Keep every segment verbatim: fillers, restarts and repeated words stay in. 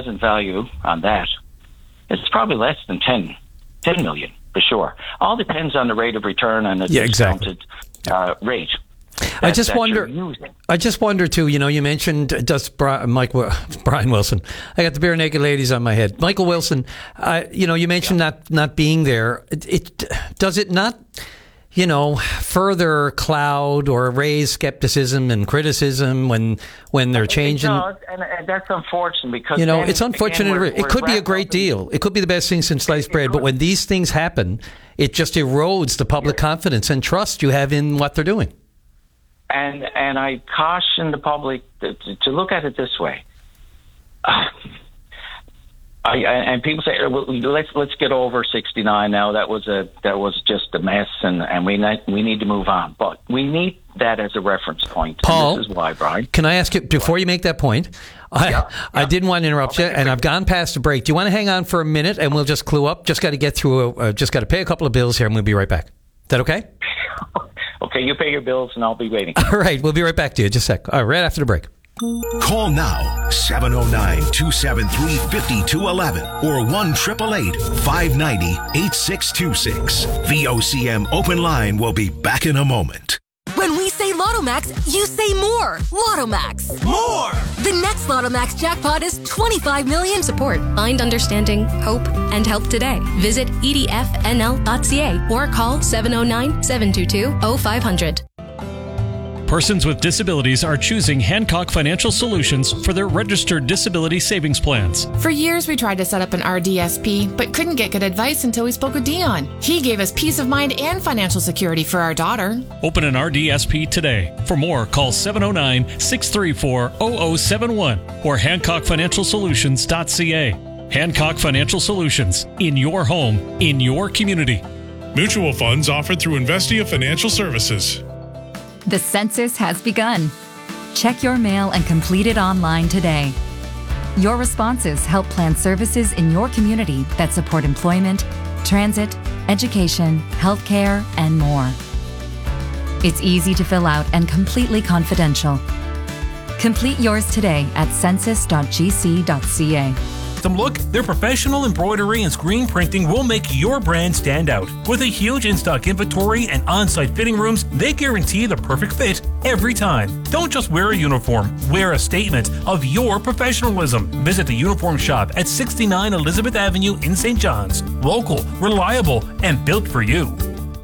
present value on that, it's probably less than ten, ten million for sure. All depends on the rate of return and the yeah, discounted exactly. uh, rate. That, I just wonder. I just wonder too. You know, you mentioned uh, does Bri- Mike Brian Wilson. I got the Bare Naked Ladies on my head. Michael Wilson. Uh, you know, you mentioned yeah. not not being there. It, it does it not. You know, further cloud or raise skepticism and criticism when when they're changing. No, and, and that's unfortunate because you know then, it's unfortunate. Again, we're, it could we're be a great deal. It could be the best thing since sliced bread. But when these things happen, it just erodes the public yeah. confidence and trust you have in what they're doing. And and I caution the public to, to look at it this way. Uh, I, and people say, well, let's let's get over sixty-nine now. That was a that was just a mess, and, and we need, we need to move on. But we need that as a reference point. Paul, and this is why, Brian. Can I ask you before you make that point? I yeah, I yeah. didn't want to interrupt you, and I've gone past the break. Do you want to hang on for a minute, and we'll just clue up? Just got to get through. A, uh, just got to pay a couple of bills here, and we'll be right back. Is that okay? Okay, you pay your bills, and I'll be waiting. All right, we'll be right back to you. Just a sec. All right, right after the break. Call now, seven oh nine, two seven three, five two one one or one eight eight eight, five nine zero, eight six two six. V O C M Open Line will be back in a moment. When we say LottoMax, you say more. LottoMax. More! The next LottoMax jackpot is twenty-five million. Support, find understanding, hope, and help today. Visit E D F N L dot C A or call seven oh nine, seven two two, oh five hundred. Persons with disabilities are choosing Hancock Financial Solutions for their registered disability savings plans. For years, we tried to set up an R D S P, but couldn't get good advice until we spoke with Dion. He gave us peace of mind and financial security for our daughter. Open an R D S P today. For more, call seven oh nine, six three four, oh oh seven one or hancock financial solutions dot c a. Hancock Financial Solutions, in your home, in your community. Mutual funds offered through Investia Financial Services. The census has begun. Check your mail and complete it online today. Your responses help plan services in your community that support employment, transit, education, healthcare, and more. It's easy to fill out and completely confidential. Complete yours today at census dot g c dot c a. Look, their professional embroidery and screen printing will make your brand stand out. With a huge in-stock inventory and on-site fitting rooms, they guarantee the perfect fit every time. Don't just wear a uniform, wear a statement of your professionalism. Visit the uniform shop at sixty-nine Elizabeth Avenue in Saint John's. Local, reliable, and built for you.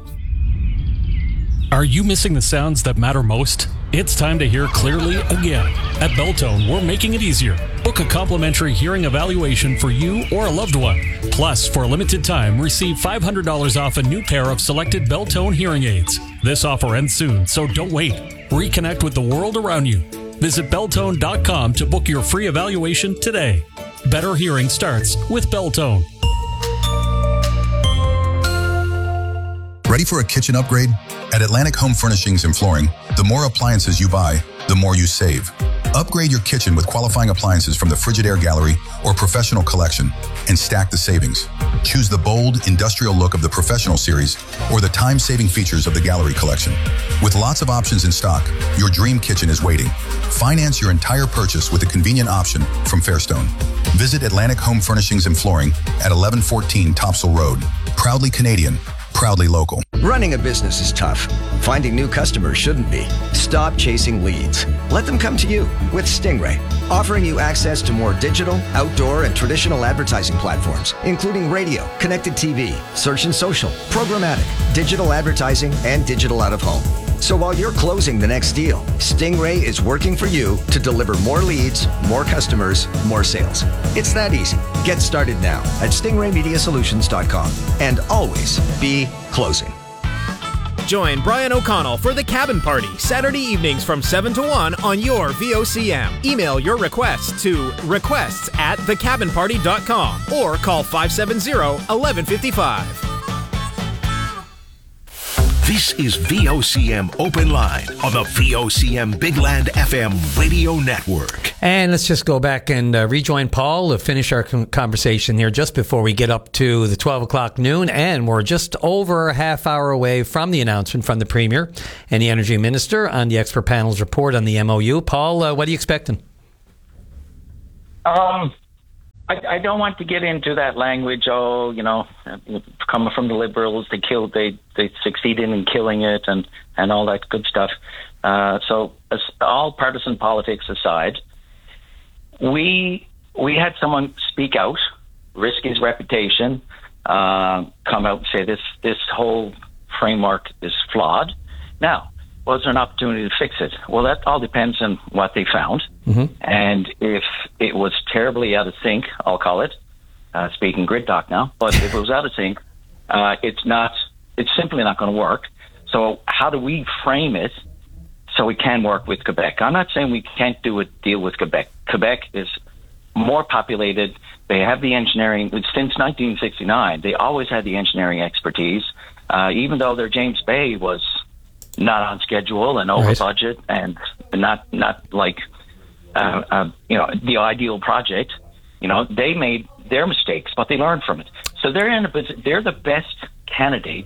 Are you missing the sounds that matter most? It's time to hear clearly again. At Belltone, we're making it easier. Book a complimentary hearing evaluation for you or a loved one. Plus, for a limited time, receive five hundred dollars off a new pair of selected Belltone hearing aids. This offer ends soon, so don't wait. Reconnect with the world around you. Visit Belltone dot com to book your free evaluation today. Better hearing starts with Belltone. Ready for a kitchen upgrade? At Atlantic Home Furnishings and Flooring, the more appliances you buy, the more you save. Upgrade your kitchen with qualifying appliances from the Frigidaire Gallery or Professional Collection and stack the savings. Choose the bold, industrial look of the Professional Series or the time-saving features of the Gallery Collection. With lots of options in stock, your dream kitchen is waiting. Finance your entire purchase with a convenient option from Fairstone. Visit Atlantic Home Furnishings and Flooring at eleven fourteen Topsail Road. Proudly Canadian, proudly local. Running a business is tough. Finding new customers shouldn't be. Stop chasing leads. Let them come to you with Stingray, offering you access to more digital, outdoor, and traditional advertising platforms, including radio, connected T V, search and social, programmatic, digital advertising, and digital out-of-home. So while you're closing the next deal, Stingray is working for you to deliver more leads, more customers, more sales. It's that easy. Get started now at stingray media solutions dot com and always be closing. Join Brian O'Connell for The Cabin Party, Saturday evenings from seven to one on your V O C M. Email your requests to requests at the cabin party dot com or call five seven zero, one one five five. This is V O C M Open Line on the V O C M Big Land F M radio network. And let's just go back and uh, rejoin Paul to finish our con- conversation here just before we get up to the twelve o'clock noon. And we're just over a half hour away from the announcement from the Premier and the Energy Minister on the expert panel's report on the M O U. Paul, uh, what are you expecting? Um, I, I don't want to get into that language. Oh, you know, coming from the Liberals, they killed, they they succeeded in killing it, and, and all that good stuff. Uh, so, as, all partisan politics aside, we we had someone speak out, risk his reputation, uh, come out and say this this whole framework is flawed. Now, was there an opportunity to fix it? Well, that all depends on what they found. Mm-hmm. And if it was terribly out of sync, I'll call it, uh, speaking grid talk now, but if it was out of sync, uh, it's not, it's simply not going to work. So how do we frame it so we can work with Quebec? I'm not saying we can't do a deal with Quebec. Quebec is more populated. They have the engineering. Since nineteen sixty-nine, they always had the engineering expertise, uh, even though their James Bay was not on schedule and over right. budget and not not like uh, uh, you know the ideal project. You know, they made their mistakes, but they learned from it. So they're in a, they're the best candidates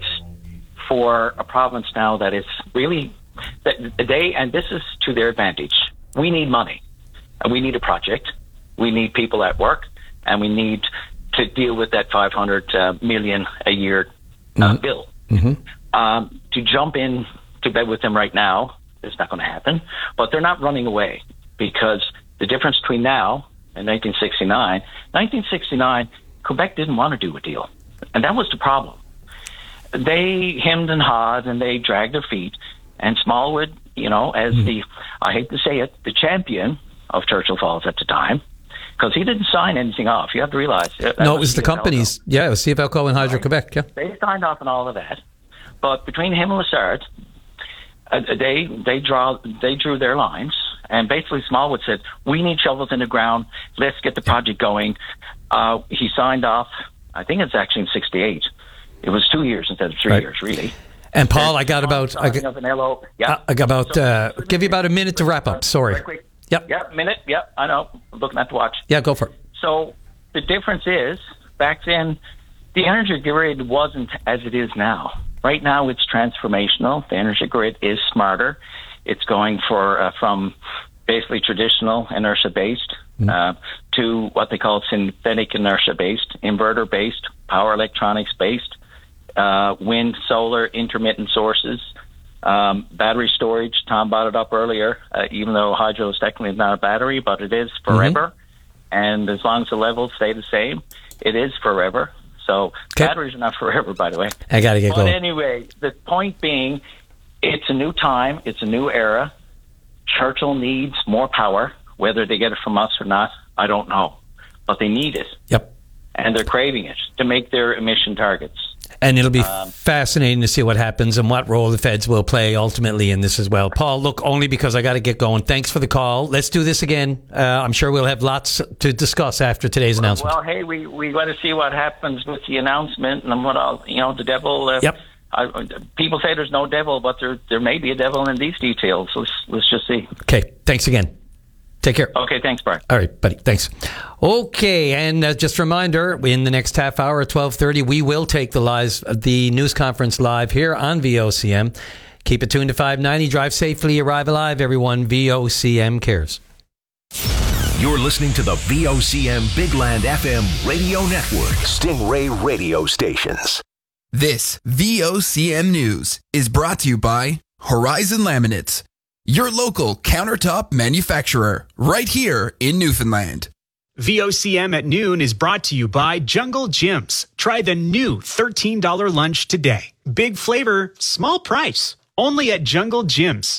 for a province now that is really that they and this is to their advantage. We need money, and we need a project. We need people at work, and we need to deal with that five hundred uh, million a year uh, mm-hmm. bill. Mm-hmm. Um, to jump in to bed with them right now, it's not going to happen. But they're not running away, because the difference between now and nineteen sixty-nine, nineteen sixty-nine, Quebec didn't want to do a deal. And that was the problem. They hemmed and hawed and they dragged their feet. And Smallwood, you know, as mm. the, I hate to say it, the champion of Churchill Falls at the time, because he didn't sign anything off. You have to realize. No, it was the companies. Yeah, it was CFLCO and Hydro-Quebec, yeah. They signed off on all of that. But between him and Lessard, uh, they they draw they drew their lines, and basically Smallwood said, we need shovels in the ground, let's get the project going. Uh, he signed off, I think it's actually in sixty-eight. It was two years instead of three right. years, really. And Paul, I got about I got, yeah. I got about uh, give you about a minute to wrap up. Sorry. Yep. Yeah, minute. Yeah, I know. I'm looking at the watch. Yeah, go for it. So the difference is, back then, the energy grid wasn't as it is now. Right now, it's transformational. The energy grid is smarter. It's going for uh, from basically traditional inertia-based mm. uh, to what they call synthetic inertia-based, inverter-based, power electronics-based, uh, wind, solar, intermittent sources, um, battery storage. Tom brought it up earlier, uh, even though hydro is technically not a battery, but it is forever. Mm-hmm. And as long as the levels stay the same, it is forever. So okay. batteries are not forever, by the way. I got to get but going. But anyway, the point being, it's a new time. It's a new era. Churchill needs more power. Whether they get it from us or not, I don't know. But they need it. Yep. And they're craving it to make their emission targets. And it'll be um, fascinating to see what happens and what role the feds will play ultimately in this as well. Paul, look, only because I got to get going. Thanks for the call. Let's do this again. Uh, I'm sure we'll have lots to discuss after today's well, announcement. Well, hey, we we got to see what happens with the announcement and what I'll, you know, the devil. Uh, yep. I, people say there's no devil, but there there may be a devil in these details. Let's let's just see. Okay. Thanks again. Take care. Okay, thanks, Brian. All right, buddy. Thanks. Okay, and uh, just a reminder, in the next half hour at twelve thirty, we will take the live, the news conference live here on V O C M. Keep it tuned to five ninety. Drive safely, arrive alive, everyone. V O C M cares. You're listening to the V O C M Big Land F M radio network. Stingray radio stations. This V O C M News is brought to you by Horizon Laminates, your local countertop manufacturer, right here in Newfoundland. V O C M at noon is brought to you by Jungle Gyms. Try the new thirteen dollars lunch today. Big flavor, small price. Only at Jungle Gyms.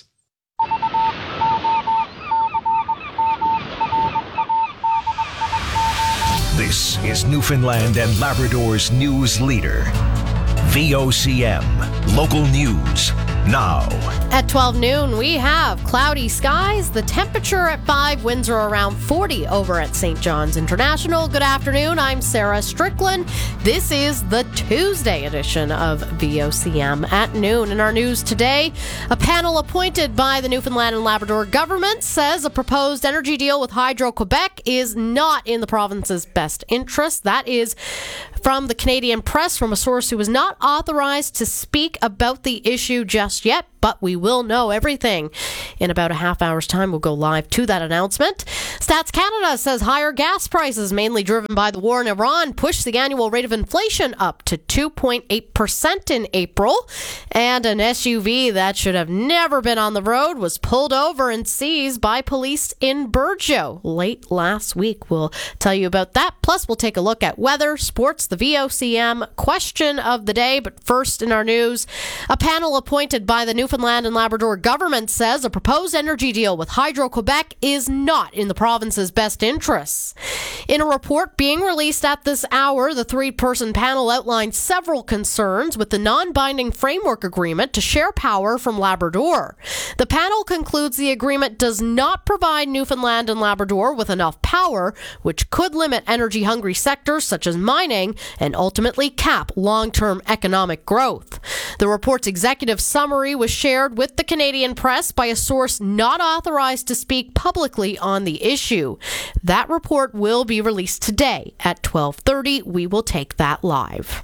This is Newfoundland and Labrador's news leader. V O C M. Local news now. At twelve noon, we have cloudy skies. The temperature at five, winds are around forty over at Saint John's International. Good afternoon. I'm Sarah Strickland. This is the Tuesday edition of V O C M at noon. In our news today, a panel appointed by the Newfoundland and Labrador government says a proposed energy deal with Hydro-Quebec is not in the province's best interest. That is from the Canadian press, from a source who was not authorized to speak about the issue just yet, but but we will know everything in about a half hour's time. We'll go live to that announcement. Stats Canada says higher gas prices, mainly driven by the war in Iran, pushed the annual rate of inflation up to two point eight percent in April. And an S U V that should have never been on the road was pulled over and seized by police in Burgeo late last week. We'll tell you about that. Plus, we'll take a look at weather, sports, the V O C M question of the day. But first in our news, a panel appointed by the Newfoundland and Labrador government says a proposed energy deal with Hydro-Quebec is not in the province's best interests. In a report being released at this hour, the three-person panel outlined several concerns with the non-binding framework agreement to share power from Labrador. The panel concludes the agreement does not provide Newfoundland and Labrador with enough power, which could limit energy-hungry sectors such as mining and ultimately cap long-term economic growth. The report's executive summary was shared with the Canadian press by a source not authorized to speak publicly on the issue. That report will be released today at twelve thirty. We will take that live.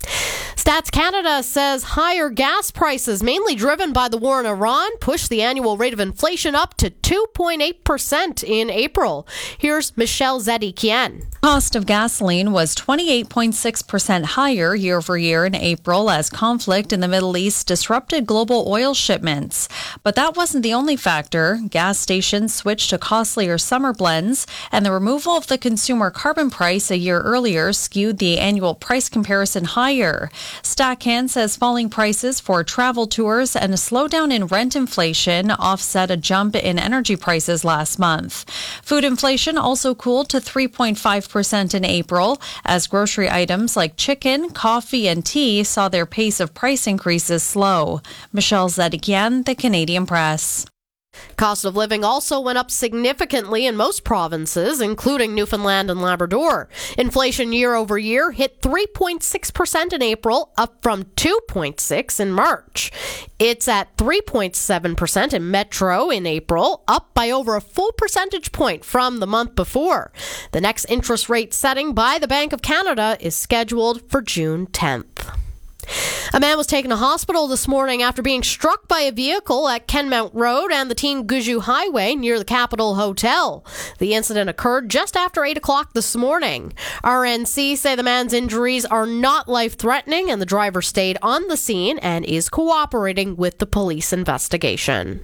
Stats Canada says higher gas prices, mainly driven by the war in Iran, pushed the annual rate of inflation up to two point eight percent in April. Here's Michelle Zedikian. Cost of gasoline was twenty-eight point six percent higher year over year in April as conflict in the Middle East disrupted global oil shipments. But that wasn't the only factor. Gas stations switched to costlier summer blends, and the removal of the consumer carbon price a year earlier skewed the annual price comparison higher. StatCan says falling prices for travel tours and a slowdown in rent inflation offset a jump in energy prices last month. Food inflation also cooled to three point five percent in April, as grocery items like chicken, coffee, and tea saw their pace of price increases slow. Michelle Zedikian, The Canadian Press. Cost of living also went up significantly in most provinces, including Newfoundland and Labrador. Inflation year over year hit three point six percent in April, up from two point six percent in March. It's at three point seven percent in Metro in April, up by over a full percentage point from the month before. The next interest rate setting by the Bank of Canada is scheduled for June tenth. A man was taken to hospital this morning after being struck by a vehicle at Kenmount Road and the Teen Guju Highway near the Capitol Hotel. The incident occurred just after eight o'clock this morning. R N C say the man's injuries are not life-threatening and the driver stayed on the scene and is cooperating with the police investigation.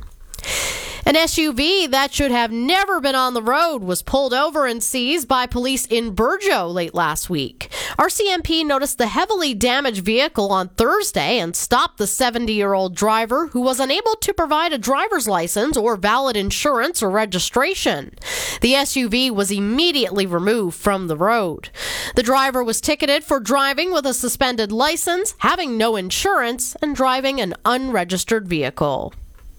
An S U V that should have never been on the road was pulled over and seized by police in Burgeo late last week. R C M P noticed the heavily damaged vehicle on Thursday and stopped the seventy-year-old driver who was unable to provide a driver's license or valid insurance or registration. The S U V was immediately removed from the road. The driver was ticketed for driving with a suspended license, having no insurance, and driving an unregistered vehicle.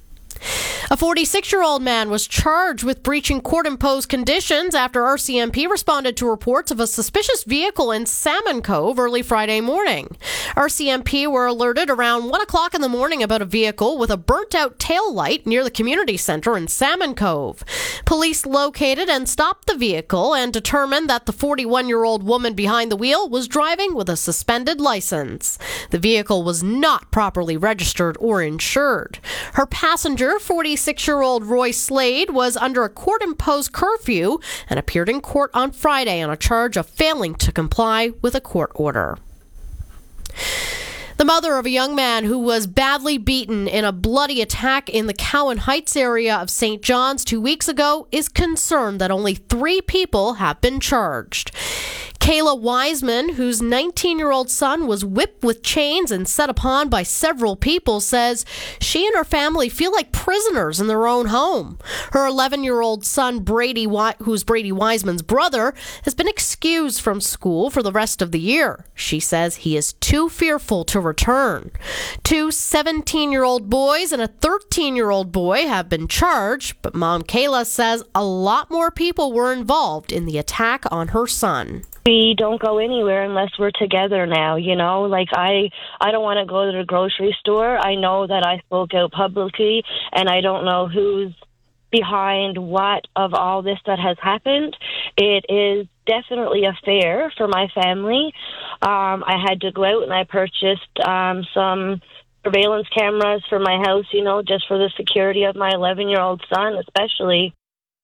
A forty-six-year-old man was charged with breaching court-imposed conditions after R C M P responded to reports of a suspicious vehicle in Salmon Cove early Friday morning. R C M P were alerted around one o'clock in the morning about a vehicle with a burnt-out tail light near the community center in Salmon Cove. Police located and stopped the vehicle and determined that the forty-one-year-old woman behind the wheel was driving with a suspended license. The vehicle was not properly registered or insured. Her passenger, forty-six-year-old Roy Slade, was under a court-imposed curfew and appeared in court on Friday on a charge of failing to comply with a court order. The mother of a young man who was badly beaten in a bloody attack in the Cowan Heights area of Saint John's two weeks ago is concerned that only three people have been charged. Kayla Wiseman, whose nineteen-year-old son was whipped with chains and set upon by several people, says she and her family feel like prisoners in their own home. Her eleven-year-old son, Brady, who's Brady Wiseman's brother, has been excused from school for the rest of the year. She says he is too fearful to return. Two seventeen-year-old boys and a thirteen-year-old boy have been charged, but Mom Kayla says a lot more people were involved in the attack on her son. We don't go anywhere unless we're together now, you know? Like, I, I don't want to go to the grocery store. I know that I spoke out publicly, and I don't know who's behind what of all this that has happened. It is definitely a fear for my family. Um, I had to go out and I purchased um, some surveillance cameras for my house, you know, just for the security of my eleven-year-old son, especially.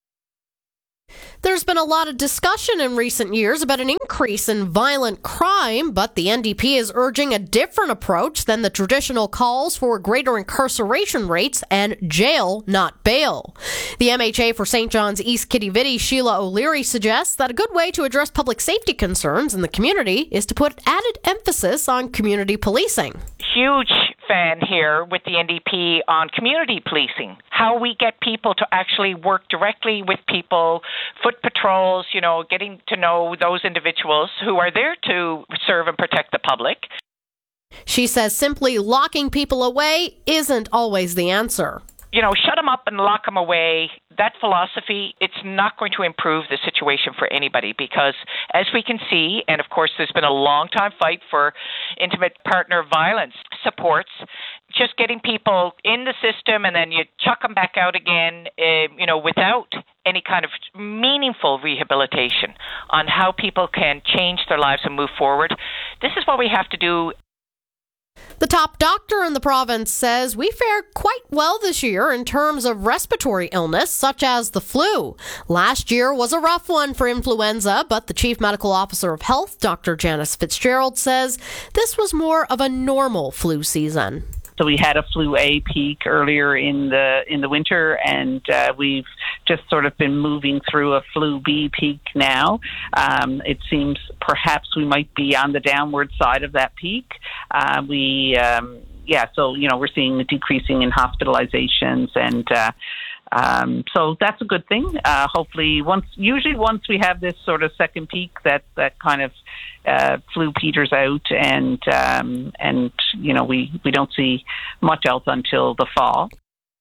There's been a lot of discussion in recent years about an increase in violent crime, but the N D P is urging a different approach than the traditional calls for greater incarceration rates and jail, not bail. The M H A for Saint John's East Kitty-Vitty, Sheila O'Leary, suggests that a good way to address public safety concerns in the community is to put added emphasis on community policing. Huge fan here with the N D P on community policing, how we get people to actually work directly with people, foot patrols, you know, getting to know those individuals who are there to serve and protect the public. She says simply locking people away isn't always the answer. You know, shut them up and lock them away. That philosophy, it's not going to improve the situation for anybody because, as we can see, and of course there's been a long time fight for intimate partner violence supports, just getting people in the system and then you chuck them back out again, uh, you know, without any kind of meaningful rehabilitation on how people can change their lives and move forward. This is what we have to do. The top doctor in the province says we fared quite well this year in terms of respiratory illness, such as the flu. Last year was a rough one for influenza, but the Chief Medical Officer of Health, Doctor Janice Fitzgerald, says this was more of a normal flu season. So we had a flu A peak earlier in the in the winter, and uh, we've just sort of been moving through a flu B peak now. Um, it seems perhaps we might be on the downward side of that peak. Uh, we, um, yeah, so, you know, we're seeing a decreasing in hospitalizations and uh, Um, so that's a good thing. Uh, hopefully, once usually once we have this sort of second peak, that that kind of uh, flu peters out, and um, and you know we, we don't see much else until the fall.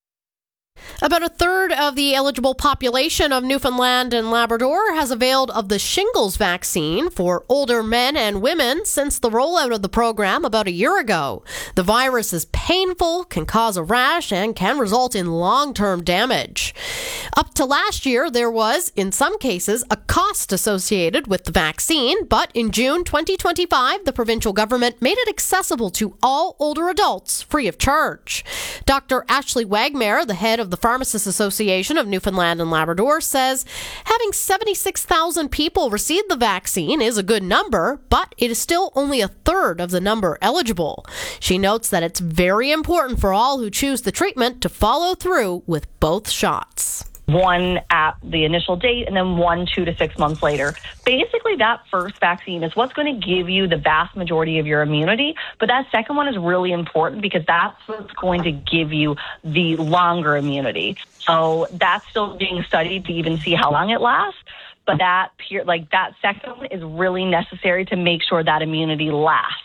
About a third of the eligible population of Newfoundland and Labrador has availed of the shingles vaccine for older men and women since the rollout of the program about a year ago. The virus is painful, can cause a rash, and can result in long-term damage. Up to last year, there was, in some cases, a cost associated with the vaccine, but in June twenty twenty-five, the provincial government made it accessible to all older adults free of charge. Doctor Ashley Wagmare, the head of the Pharmacists Association of Newfoundland and Labrador, says having seventy-six thousand people receive the vaccine is a good number, but it is still only a third of the number eligible. She notes that it's very important for all who choose the treatment to follow through with both shots. One at the initial date and then one two to six months later. Basically, that first vaccine is what's going to give you the vast majority of your immunity, but that second one is really important because that's what's going to give you the longer immunity. So that's still being studied to even see how long it lasts, but that peer, like that second one is really necessary to make sure that immunity lasts.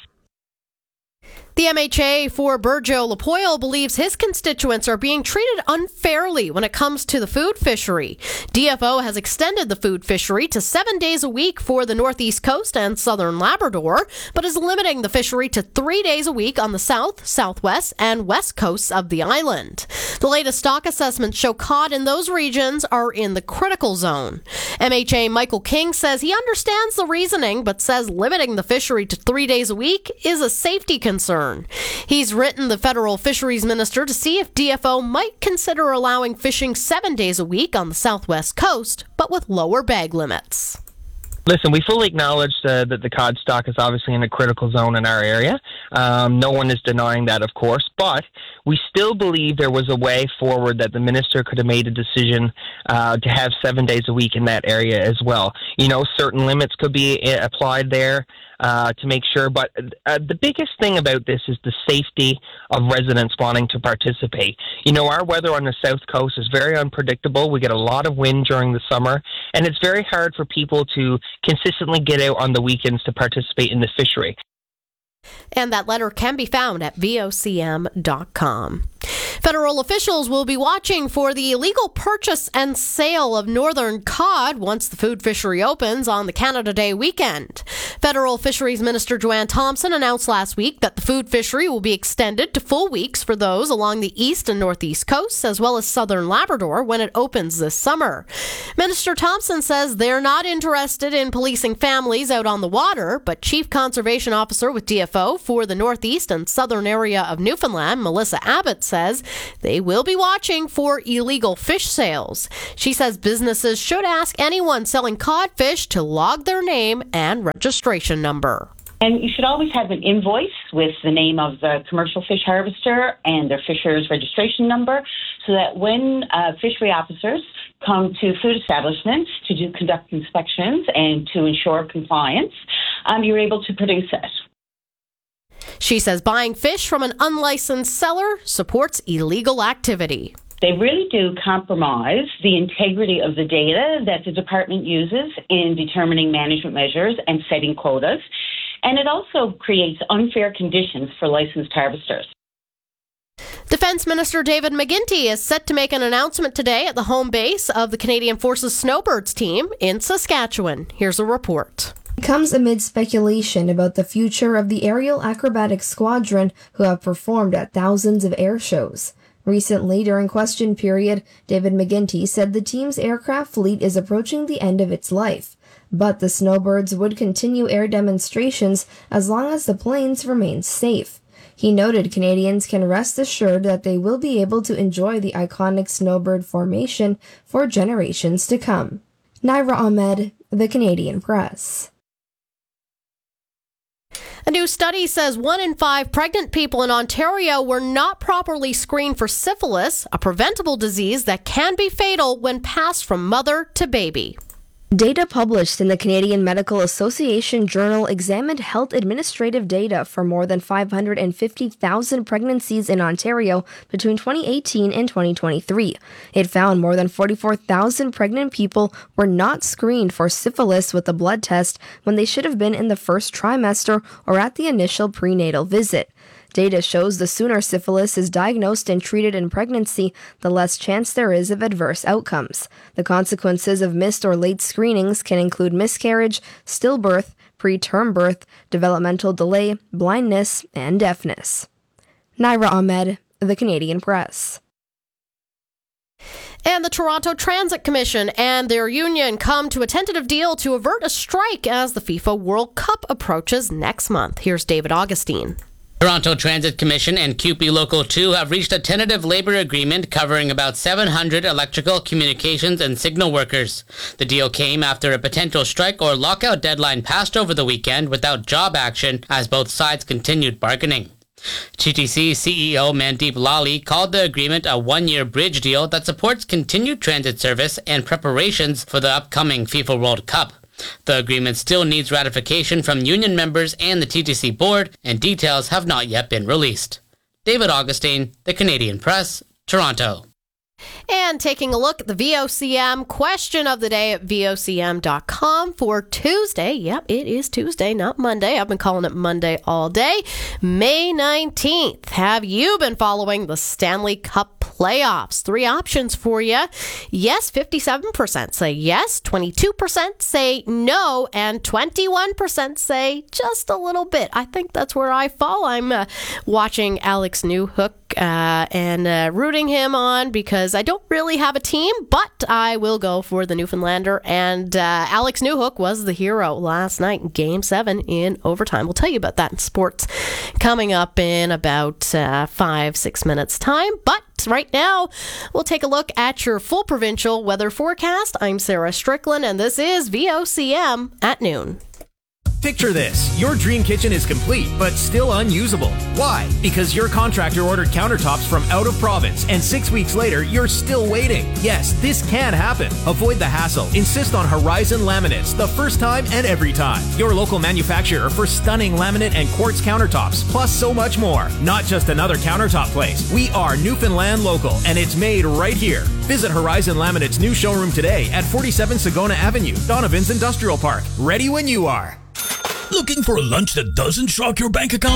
The M H A for Burgeo Lapoille believes his constituents are being treated unfairly when it comes to the food fishery. D F O has extended the food fishery to seven days a week for the Northeast Coast and Southern Labrador, but is limiting the fishery to three days a week on the south, southwest, and west coasts of the island. The latest stock assessments show cod in those regions are in the critical zone. M H A Michael King says he understands the reasoning, but says limiting the fishery to three days a week is a safety concern. He's written the federal fisheries minister to see if D F O might consider allowing fishing seven days a week on the southwest coast, but with lower bag limits. Listen, we fully acknowledge uh, that the cod stock is obviously in a critical zone in our area. Um, no one is denying that, of course, but we still believe there was a way forward that the minister could have made a decision uh, to have seven days a week in that area as well. You know, certain limits could be uh, applied there uh, to make sure, but uh, the biggest thing about this is the safety of residents wanting to participate. You know, our weather on the south coast is very unpredictable. We get a lot of wind during the summer, and it's very hard for people to consistently get out on the weekends to participate in the fishery. And that letter can be found at V O C M dot com. Federal officials will be watching for the illegal purchase and sale of northern cod once the food fishery opens on the Canada Day weekend. Federal Fisheries Minister Joanne Thompson announced last week that the food fishery will be extended to full weeks for those along the east and northeast coasts, as well as southern Labrador when it opens this summer. Minister Thompson says they're not interested in policing families out on the water, but Chief Conservation Officer with D F O for the northeast and southern area of Newfoundland, Melissa Abbott, says they will be watching for illegal fish sales. She says businesses should ask anyone selling codfish to log their name and registration number. And you should always have an invoice with the name of the commercial fish harvester and their fisher's registration number, so that when uh, fishery officers come to food establishments to do conduct inspections and to ensure compliance, um, you're able to produce it. She says buying fish from an unlicensed seller supports illegal activity. They really do compromise the integrity of the data that the department uses in determining management measures and setting quotas. And it also creates unfair conditions for licensed harvesters. Defence Minister David McGuinty is set to make an announcement today at the home base of the Canadian Forces Snowbirds team in Saskatchewan. Here's a report. It comes amid speculation about the future of the Aerial Acrobatic Squadron, who have performed at thousands of air shows. Recently, during question period, David McGuinty said the team's aircraft fleet is approaching the end of its life, but the Snowbirds would continue air demonstrations as long as the planes remain safe. He noted Canadians can rest assured that they will be able to enjoy the iconic Snowbird formation for generations to come. Naira Ahmed, The Canadian Press. A new study says one in five pregnant people in Ontario were not properly screened for syphilis, a preventable disease that can be fatal when passed from mother to baby. Data published in the Canadian Medical Association Journal examined health administrative data for more than five hundred fifty thousand pregnancies in Ontario between twenty eighteen and twenty twenty-three. It found more than forty-four thousand pregnant people were not screened for syphilis with a blood test when they should have been in the first trimester or at the initial prenatal visit. Data shows the sooner syphilis is diagnosed and treated in pregnancy, the less chance there is of adverse outcomes. The consequences of missed or late screenings can include miscarriage, stillbirth, preterm birth, developmental delay, blindness, and deafness. Naira Ahmed, The Canadian Press. And the Toronto Transit Commission and their union come to a tentative deal to avert a strike as the FIFA World Cup approaches next month. Here's David Augustine. Toronto Transit Commission and C U P E Local two have reached a tentative labor agreement covering about seven hundred electrical, communications, and signal workers. The deal came after a potential strike or lockout deadline passed over the weekend without job action as both sides continued bargaining. T T C C E O Mandeep Lally called the agreement a one-year bridge deal that supports continued transit service and preparations for the upcoming FIFA World Cup. The agreement still needs ratification from union members and the T T C board, and details have not yet been released. David Augustine, The Canadian Press, Toronto. And taking a look at the V O C M question of the day at V O C M dot com for Tuesday. Yep, it is Tuesday, not Monday. I've been calling it Monday all day. May nineteenth. Have you been following the Stanley Cup playoffs? Three options for you. Yes, fifty-seven percent say yes, twenty-two percent say no, and twenty-one percent say just a little bit. I think that's where I fall. I'm uh, watching Alex Newhook uh, and uh, rooting him on because I don't really have a team, but I will go for the Newfoundlander. And uh, Alex Newhook was the hero last night in Game seven in overtime. We'll tell you about that in sports coming up in about uh, five, six minutes time. But right now, we'll take a look at your full provincial weather forecast. I'm Sarah Strickland, and this is V O C M at noon. Picture this. Your dream kitchen is complete, but still unusable. Why? Because your contractor ordered countertops from out of province, and six weeks later, you're still waiting. Yes, this can happen. Avoid the hassle. Insist on Horizon Laminates, the first time and every time. Your local manufacturer for stunning laminate and quartz countertops, plus so much more. Not just another countertop place. We are Newfoundland local, and it's made right here. Visit Horizon Laminate's new showroom today at forty-seven Sagona Avenue, Donovan's Industrial Park. Ready when you are. Looking for a lunch that doesn't shock your bank account?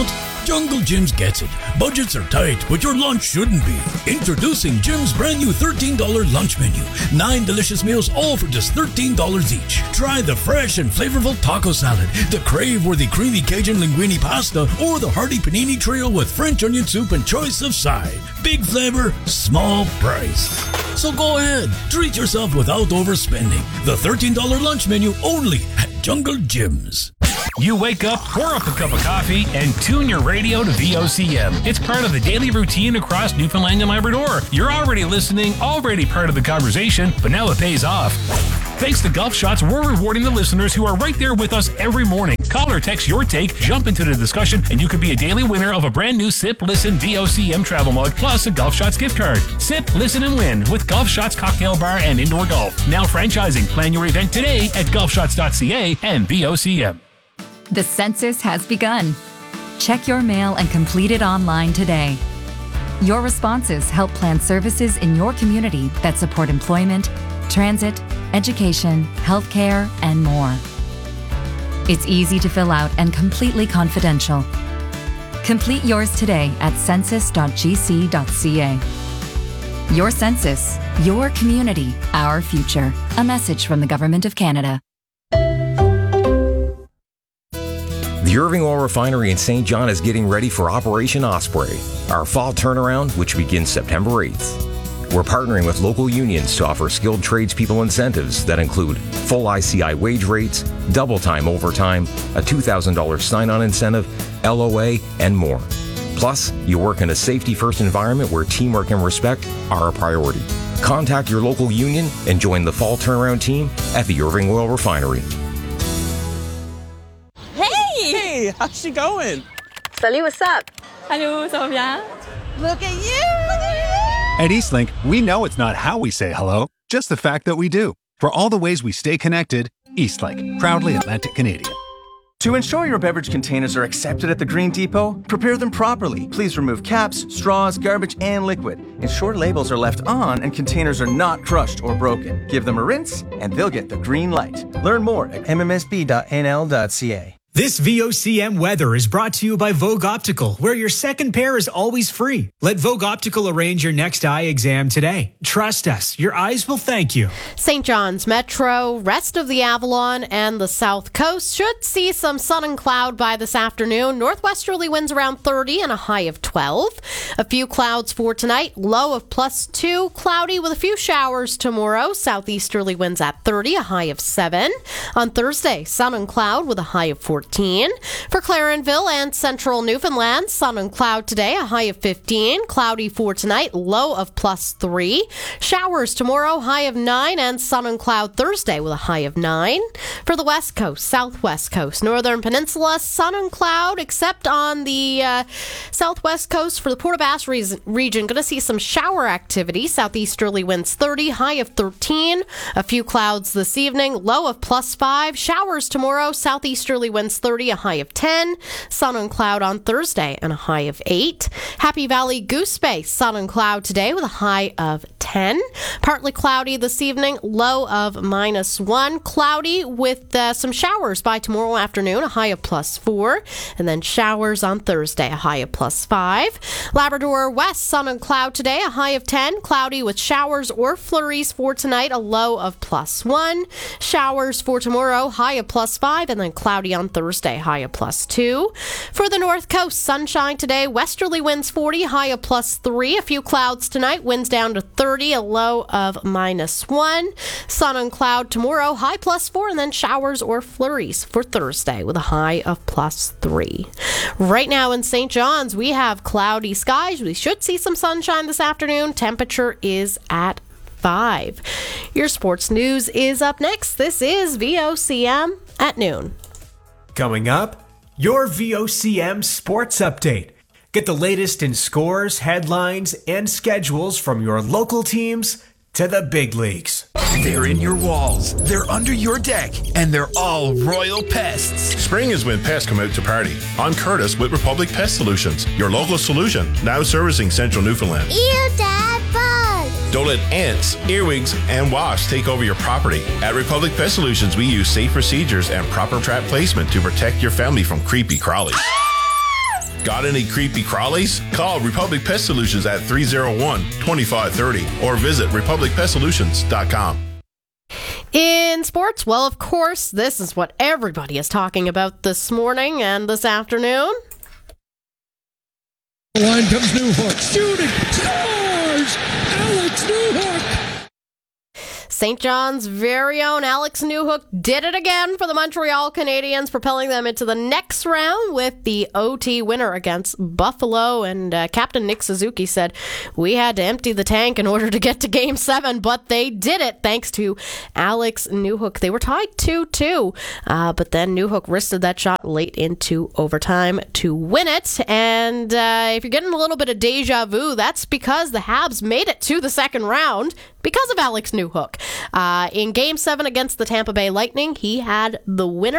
Jungle Jim's gets it. Budgets are tight, but your lunch shouldn't be. Introducing Jim's brand new thirteen dollars lunch menu. Nine delicious meals, all for just thirteen dollars each. Try the fresh and flavorful taco salad, the crave-worthy creamy Cajun linguine pasta, or the hearty panini trio with French onion soup and choice of side. Big flavor, small price. So go ahead, treat yourself without overspending. The thirteen dollars lunch menu only at Jungle Jim's. You wake up, pour up a cup of coffee, and tune your radio to V O C M. It's part of the daily routine across Newfoundland and Labrador. You're already listening, already part of the conversation, but now it pays off. Thanks to Gulf Shots, we're rewarding the listeners who are right there with us every morning. Call or text your take, jump into the discussion, and you could be a daily winner of a brand new Sip, Listen, V O C M travel mug, plus a Gulf Shots gift card. Sip, listen, and win with Gulf Shots Cocktail Bar and Indoor Golf. Now franchising. Plan your event today at gulf shots dot c a and V O C M. The census has begun. Check your mail and complete it online today. Your responses help plan services in your community that support employment, transit, education, healthcare, and more. It's easy to fill out and completely confidential. Complete yours today at census dot g c dot c a. Your census, your community, our future. A message from the Government of Canada. The Irving Oil Refinery in Saint John is getting ready for Operation Osprey, our fall turnaround, which begins September eighth. We're partnering with local unions to offer skilled tradespeople incentives that include full I C I wage rates, double time overtime, a two thousand dollars sign-on incentive, L O A, and more. Plus, you work in a safety-first environment where teamwork and respect are a priority. Contact your local union and join the fall turnaround team at the Irving Oil Refinery. Hey, how's she going? Salut, what's up? Hello, ça va bien? Look at you! At Eastlink, we know it's not how we say hello, just the fact that we do. For all the ways we stay connected, Eastlink, proudly Atlantic Canadian. To ensure your beverage containers are accepted at the Green Depot, prepare them properly. Please remove caps, straws, garbage, and liquid. Ensure labels are left on and containers are not crushed or broken. Give them a rinse, and they'll get the green light. Learn more at m m s b dot n l dot c a. This V O C M weather is brought to you by Vogue Optical, where your second pair is always free. Let Vogue Optical arrange your next eye exam today. Trust us, your eyes will thank you. Saint John's Metro, rest of the Avalon, and the South Coast should see some sun and cloud by this afternoon. Northwesterly winds around thirty and a high of twelve. A few clouds for tonight, low of plus two. Cloudy with a few showers tomorrow. Southeasterly winds at thirty, a high of seven. On Thursday, sun and cloud with a high of fourteen. For Clarenville and central Newfoundland, sun and cloud today, a high of fifteen. Cloudy for tonight, low of plus three. Showers tomorrow, high of nine, and sun and cloud Thursday with a high of nine. For the west coast, southwest coast, northern peninsula, sun and cloud, except on the uh, southwest coast for the Port aux Basques re- region. Going to see some shower activity. Southeasterly winds thirty, high of thirteen. A few clouds this evening, low of plus five. Showers tomorrow, southeasterly winds thirty, a high of ten. Sun and cloud on Thursday and a high of eight. Happy Valley Goose Bay, sun and cloud today with a high of ten. Partly cloudy this evening, low of minus one. Cloudy with uh, some showers by tomorrow afternoon, a high of plus four. And then showers on Thursday, a high of plus five. Labrador West, sun and cloud today, a high of ten. Cloudy with showers or flurries for tonight, a low of plus one. Showers for tomorrow, high of plus five. And then cloudy on Thursday. Thursday, high of plus two. For the north coast, sunshine today. Westerly winds forty, high of plus three. A few clouds tonight, winds down to thirty, a low of minus one. Sun and cloud tomorrow, high plus four, and then showers or flurries for Thursday with a high of plus three. Right now in Saint John's, we have cloudy skies. We should see some sunshine this afternoon. Temperature is at five. Your sports news is up next. This is V O C M at noon. Coming up, your V O C M Sports Update. Get the latest in scores, headlines, and schedules from your local teams to the big leagues. They're in your walls, they're under your deck, and they're all royal pests. Spring is when pests come out to party. I'm Curtis with Republic Pest Solutions, your local solution, now servicing central Newfoundland. Ew, Dad, bug! Don't let ants, earwigs, and wasps take over your property. At Republic Pest Solutions, we use safe procedures and proper trap placement to protect your family from creepy crawlies. Got any creepy crawlies? Call Republic Pest Solutions at three oh one, two five three oh or visit republic pest solutions dot com. In sports, well, of course, this is what everybody is talking about this morning and this afternoon. Line comes Newhook, shooting, scores! Alex Newhook! Saint John's very own Alex Newhook did it again for the Montreal Canadiens, propelling them into the next round with the O T winner against Buffalo. And uh, Captain Nick Suzuki said, we had to empty the tank in order to get to Game seven, but they did it thanks to Alex Newhook. They were tied two two, uh, but then Newhook wristed that shot late into overtime to win it. And uh, if you're getting a little bit of deja vu, that's because the Habs made it to the second round because of Alex Newhook. Uh, in Game seven against the Tampa Bay Lightning, he had the winner.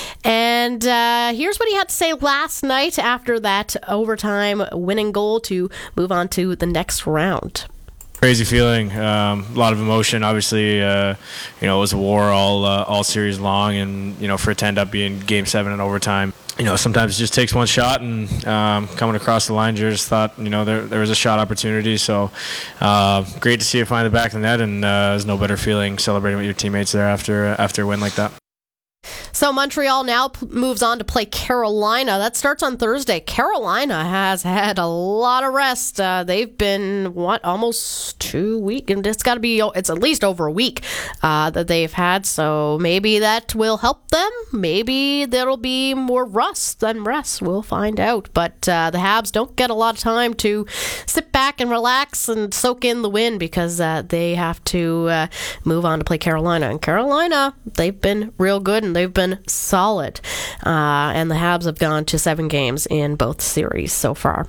And uh, here's what he had to say last night after that overtime winning goal to move on to the next round. Crazy feeling, um, a lot of emotion. Obviously, uh, you know, it was a war all uh, all series long, and you know, for it to end up being Game Seven in overtime, you know, sometimes it just takes one shot, and um, coming across the line, just thought, you know, there there was a shot opportunity. So uh, great to see it find the back of the net, and uh, there's no better feeling celebrating with your teammates there after after a win like that. So Montreal now p- moves on to play Carolina. That starts on Thursday. Carolina has had a lot of rest. Uh, they've been, what, almost two weeks? And it's got to be, it's at least over a week uh, that they've had. So maybe that will help them. Maybe there'll be more rust than rest. We'll find out. But uh, the Habs don't get a lot of time to sit back and relax and soak in the win because uh, they have to uh, move on to play Carolina. And Carolina, they've been real good and they've been solid. Uh, and the Habs have gone to seven games in both series so far.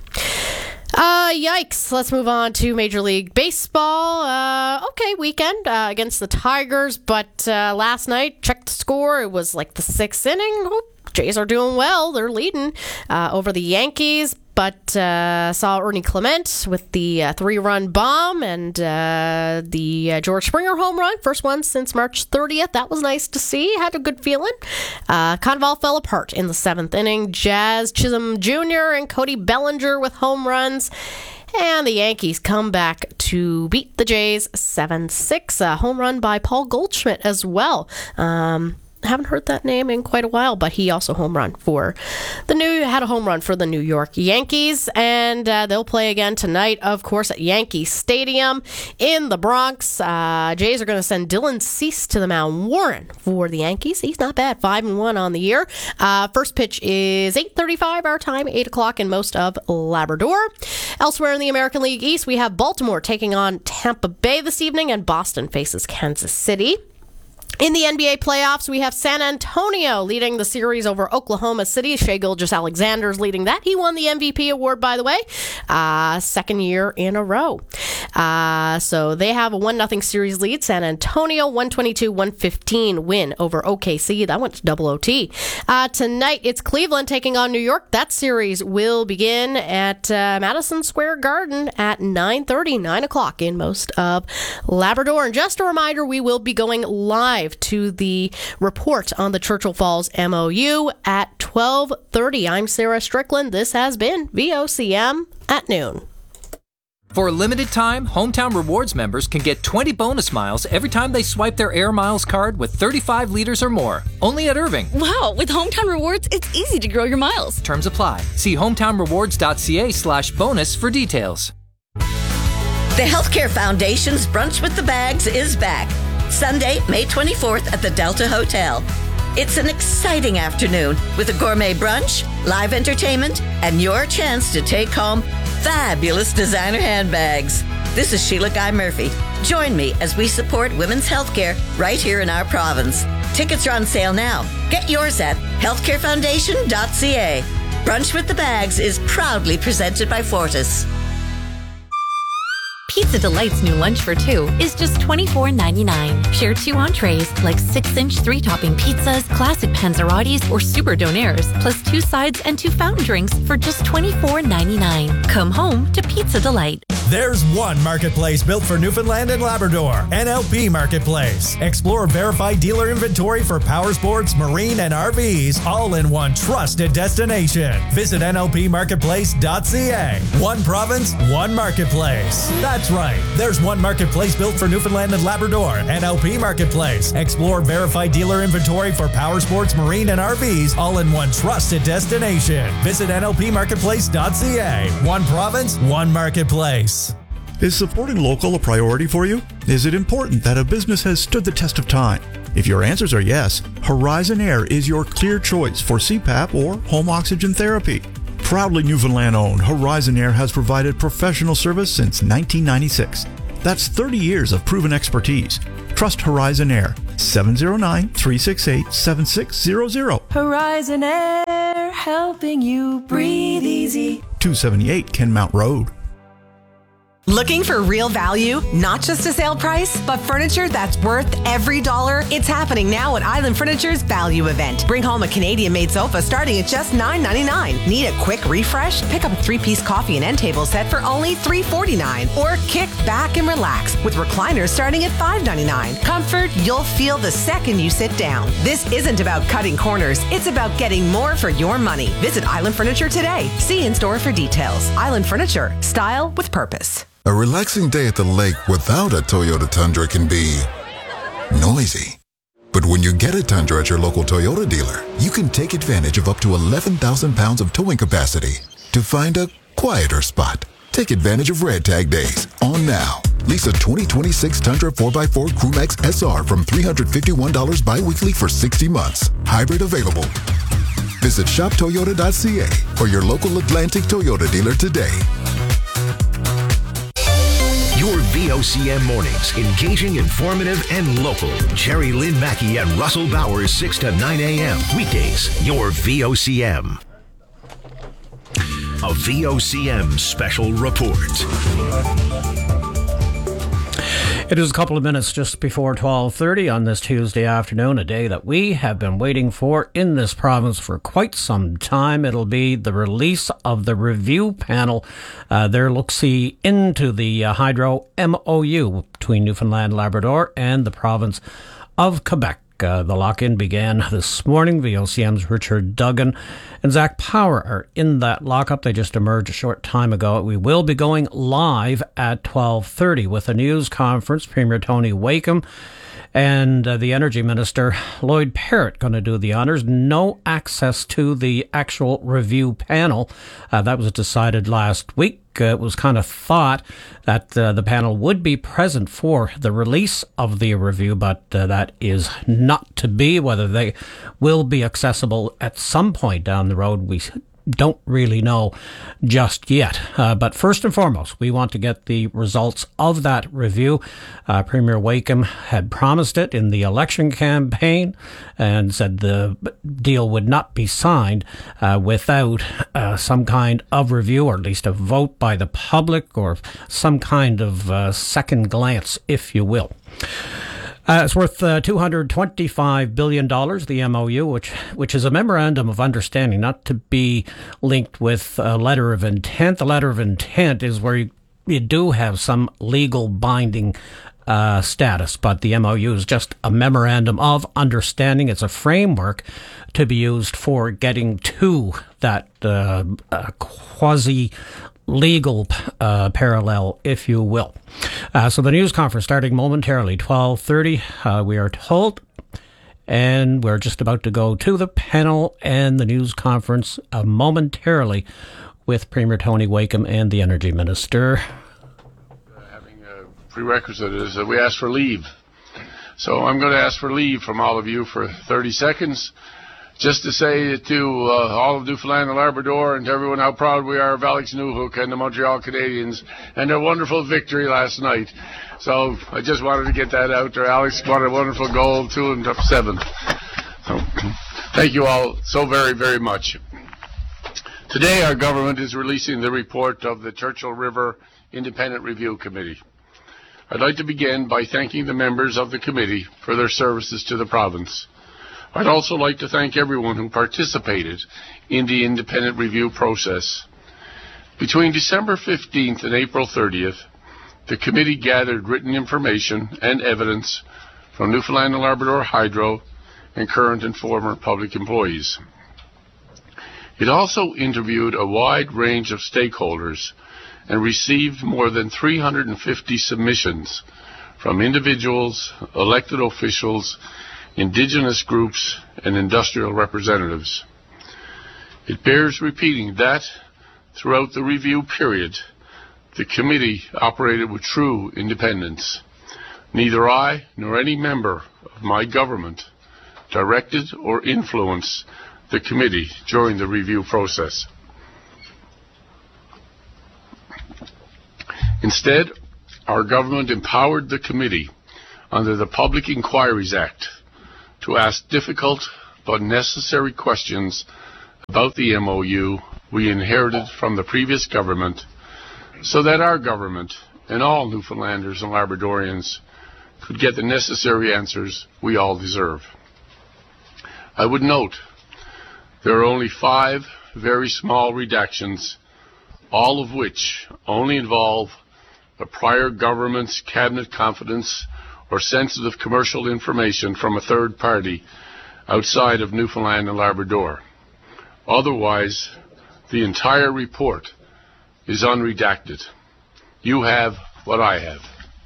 Uh, yikes. Let's move on to Major League Baseball. Uh, okay, weekend uh, against the Tigers, but uh, last night, checked the score. It was like the sixth inning. Oh, Jays are doing well. They're leading uh, over the Yankees. But uh, saw Ernie Clement with the uh, three-run bomb and uh, the uh, George Springer home run, first one since March thirtieth. That was nice to see. Had a good feeling. Uh, Conval fell apart in the seventh inning. Jazz Chisholm Junior and Cody Bellinger with home runs. And the Yankees come back to beat the Jays seven six. A home run by Paul Goldschmidt as well. Um... Haven't heard that name in quite a while, but he also home run for the new had a home run for the New York Yankees, and uh, they'll play again tonight, of course, at Yankee Stadium in the Bronx. Uh, Jays are going to send Dylan Cease to the mound. Warren for the Yankees. He's not bad, five and one on the year. Uh, first pitch is eight thirty-five our time, eight o'clock in most of Labrador. Elsewhere in the American League East, we have Baltimore taking on Tampa Bay this evening, and Boston faces Kansas City. In the N B A playoffs, we have San Antonio leading the series over Oklahoma City. Shai Gilgeous-Alexander's leading that. He won the M V P award, by the way, uh, second year in a row. Uh, so they have a one nothing series lead. San Antonio, one twenty-two one fifteen win over O K C. That went to double O T. Uh, tonight, it's Cleveland taking on New York. That series will begin at uh, Madison Square Garden at nine thirty, nine o'clock in most of Labrador. And just a reminder, we will be going live to the report on the Churchill Falls M O U at twelve thirty. I'm Sarah Strickland. This has been V O C M at noon. For a limited time, Hometown Rewards members can get twenty bonus miles every time they swipe their Air Miles card with thirty-five liters or more. Only at Irving. Wow, with Hometown Rewards, it's easy to grow your miles. Terms apply. See hometownrewards.ca slash bonus for details. The Healthcare Foundation's Brunch with the Bags is back. Sunday, May twenty-fourth at the Delta Hotel. It's an exciting afternoon with a gourmet brunch, live entertainment, and your chance to take home fabulous designer handbags. This is Sheila Guy Murphy. Join me as we support women's healthcare right here in our province. Tickets are on sale now. Get yours at healthcare foundation dot c a. Brunch with the Bags is proudly presented by Fortis. Pizza Delight's new lunch for two is just twenty-four ninety-nine. Share two entrees like six-inch three-topping pizzas, classic panzerottis, or super donaires, plus two sides and two fountain drinks for just twenty-four ninety-nine. Come home to Pizza Delight. There's one marketplace built for Newfoundland and Labrador, N L P Marketplace. Explore verified dealer inventory for power sports, marine, and R Vs, all in one trusted destination. Visit N L P marketplace dot C A. One province, one marketplace. That's right. There's one marketplace built for Newfoundland and Labrador, N L P Marketplace. Explore verified dealer inventory for power sports, marine, and R Vs, all in one trusted destination. Visit N L P marketplace dot C A. One province, one marketplace. Is supporting local a priority for you? Is it important that a business has stood the test of time? If your answers are yes, Horizon Air is your clear choice for C PAP or home oxygen therapy. Proudly Newfoundland-owned, Horizon Air has provided professional service since nineteen ninety-six. That's thirty years of proven expertise. Trust Horizon Air. seven oh nine, three six eight, seven six zero zero. Horizon Air, helping you breathe easy. two seventy-eight Kenmount Road. Looking for real value? Not just a sale price, but furniture that's worth every dollar? It's happening now at Island Furniture's Value Event. Bring home a Canadian-made sofa starting at just nine ninety-nine. Need a quick refresh? Pick up a three-piece coffee and end table set for only three forty-nine. Or kick back and relax with recliners starting at five ninety-nine. Comfort you'll feel the second you sit down. This isn't about cutting corners. It's about getting more for your money. Visit Island Furniture today. See in-store for details. Island Furniture. Style with purpose. A relaxing day at the lake without a Toyota Tundra can be noisy. But when you get a Tundra at your local Toyota dealer, you can take advantage of up to eleven thousand pounds of towing capacity to find a quieter spot. Take advantage of Red Tag Days on now. Lease a twenty twenty-six Tundra four by four Crewmax S R from three hundred fifty-one dollars bi-weekly for sixty months. Hybrid available. Visit shop toyota dot c a or your local Atlantic Toyota dealer today. Your V O C M mornings, engaging, informative, and local. Jerry Lynn Mackey and Russell Bowers, six to nine a.m. Weekdays, your V O C M. A V O C M special report. It is a couple of minutes just before twelve thirty on this Tuesday afternoon, a day that we have been waiting for in this province for quite some time. It'll be the release of the review panel, uh, their look-see into the uh, Hydro M O U between Newfoundland, Labrador and the province of Quebec. Uh, the lock-in began this morning. V O C M's Richard Duggan and Zach Power are in that lockup. They just emerged a short time ago. We will be going live at twelve thirty with a news conference. Premier Tony Wakeham and uh, the Energy Minister Lloyd Parrott going to do the honors. No access to the actual review panel. Uh, that was decided last week. Uh, it was kind of thought that uh, the panel would be present for the release of the review, but uh, that is not to be. Whether they will be accessible at some point down the road, we don't really know just yet. Uh, but first and foremost, we want to get the results of that review. Uh, Premier Wakeham had promised it in the election campaign and said the deal would not be signed uh, without uh, some kind of review, or at least a vote by the public, or some kind of uh, second glance, if you will. Uh, it's worth uh, two hundred twenty-five billion dollars, the M O U, which which is a memorandum of understanding, not to be linked with a letter of intent. The letter of intent is where you, you do have some legal binding uh, status, but the M O U is just a memorandum of understanding. It's a framework to be used for getting to that uh, uh, quasi legal uh, parallel, if you will. Uh, so the news conference starting momentarily, twelve thirty, uh, we are told, and we're just about to go to the panel and the news conference uh, momentarily with Premier Tony Wakeham and the Energy Minister. Having a prerequisite is that we ask for leave. So I'm going to ask for leave from all of you for thirty seconds. Just to say to uh, all of Newfoundland and Labrador and to everyone how proud we are of Alex Newhook and the Montreal Canadiens and their wonderful victory last night. So I just wanted to get that out there. Alex got a wonderful goal, two and up seven. So thank you all so very, very much. Today our government is releasing the report of the Churchill River Independent Review Committee. I'd like to begin by thanking the members of the committee for their services to the province. I'd also like to thank everyone who participated in the independent review process. Between December fifteenth and April thirtieth, the committee gathered written information and evidence from Newfoundland and Labrador Hydro and current and former public employees. It also interviewed a wide range of stakeholders and received more than three hundred fifty submissions from individuals, elected officials, Indigenous groups, and industrial representatives. It bears repeating that throughout the review period, the committee operated with true independence. Neither I nor any member of my government directed or influenced the committee during the review process. Instead, our government empowered the committee under the Public Inquiries Act to ask difficult but necessary questions about the M O U we inherited from the previous government, so that our government and all Newfoundlanders and Labradorians could get the necessary answers we all deserve. I would note there are only five very small redactions, all of which only involve a prior government's cabinet confidence or sensitive commercial information from a third party outside of Newfoundland and Labrador. Otherwise, the entire report is unredacted. You have what I have.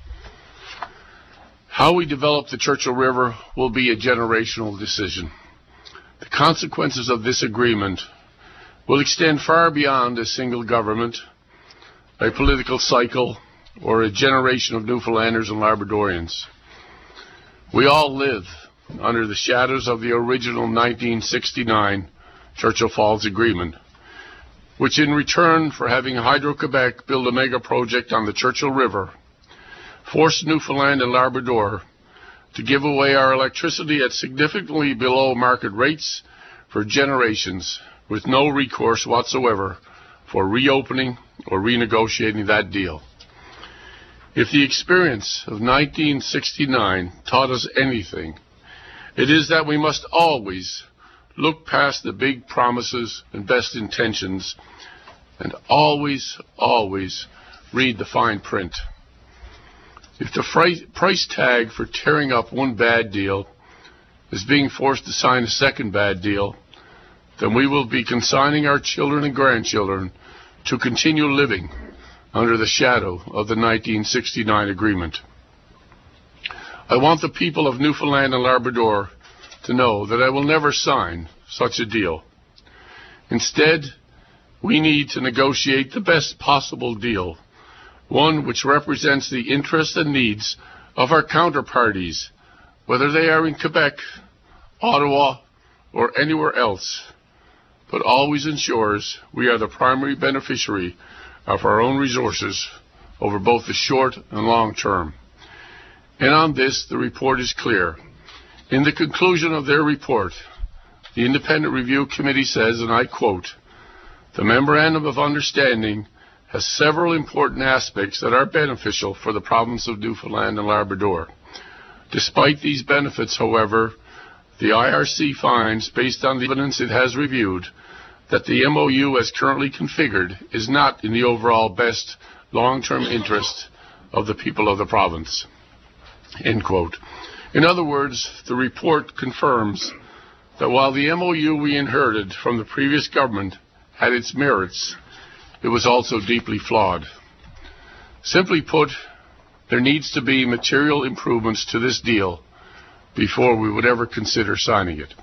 How we develop the Churchill River will be a generational decision. The consequences of this agreement will extend far beyond a single government, a political cycle, or a generation of Newfoundlanders and Labradorians. We all live under the shadows of the original nineteen sixty-nine Churchill Falls Agreement, which in return for having Hydro-Quebec build a mega project on the Churchill River, forced Newfoundland and Labrador to give away our electricity at significantly below market rates for generations with no recourse whatsoever for reopening or renegotiating that deal. If the experience of nineteen sixty-nine taught us anything, it is that we must always look past the big promises and best intentions and always, always read the fine print. If the fri- price tag for tearing up one bad deal is being forced to sign a second bad deal, then we will be consigning our children and grandchildren to continue living under the shadow of the nineteen sixty-nine agreement. I want the people of Newfoundland and Labrador to know that I will never sign such a deal. Instead, we need to negotiate the best possible deal, one which represents the interests and needs of our counterparties, whether they are in Quebec, Ottawa, or anywhere else, but always ensures we are the primary beneficiary of our own resources over both the short and long term. And on this, the report is clear. In the conclusion of their report, the Independent Review Committee says, and I quote, "The Memorandum of Understanding has several important aspects that are beneficial for the province of Newfoundland and Labrador. Despite these benefits, however, the I R C finds, based on the evidence it has reviewed, that the M O U as currently configured is not in the overall best long-term interest of the people of the province." End quote. In other words, the report confirms that while the M O U we inherited from the previous government had its merits, it was also deeply flawed. Simply put, there needs to be material improvements to this deal before we would ever consider signing it.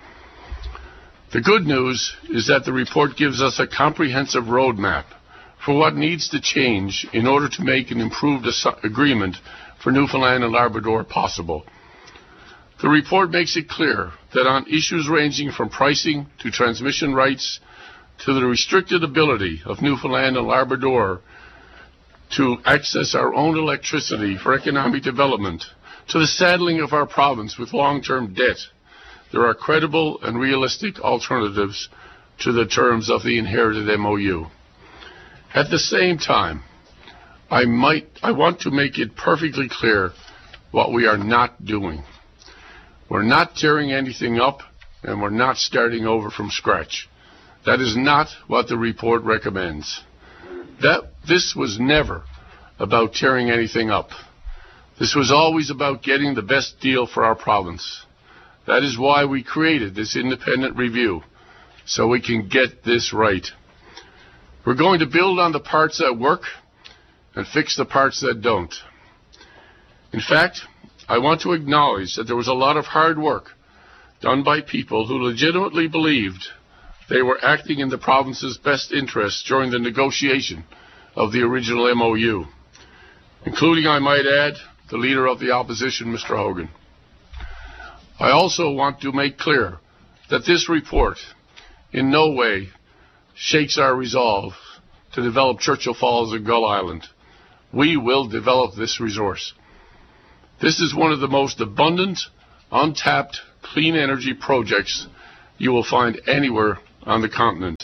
The good news is that the report gives us a comprehensive roadmap for what needs to change in order to make an improved agreement for Newfoundland and Labrador possible. The report makes it clear that on issues ranging from pricing to transmission rights to the restricted ability of Newfoundland and Labrador to access our own electricity for economic development, to the saddling of our province with long-term debt, there are credible and realistic alternatives to the terms of the inherited M O U. At the same time, I might, I want to make it perfectly clear what we are not doing. We're not tearing anything up, and we're not starting over from scratch. That is not what the report recommends. That this was never about tearing anything up. This was always about getting the best deal for our province. That is why we created this independent review, so we can get this right. We're going to build on the parts that work and fix the parts that don't. In fact, I want to acknowledge that there was a lot of hard work done by people who legitimately believed they were acting in the province's best interests during the negotiation of the original M O U, including, I might add, the Leader of the Opposition, Mister Hogan. I also want to make clear that this report in no way shakes our resolve to develop Churchill Falls and Gull Island. We will develop this resource. This is one of the most abundant, untapped, clean energy projects you will find anywhere on the continent.